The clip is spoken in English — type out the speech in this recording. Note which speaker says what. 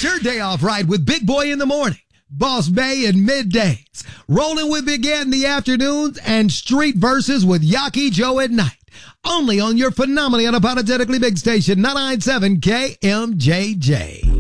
Speaker 1: Get your day off right with Big Boy in the morning, Boss Bay in middays, Rolling with Big Ed in the afternoons, and Street Verses with Yaki Joe at night. Only on your phenomenally unapologetically big station, 997 KMJJ.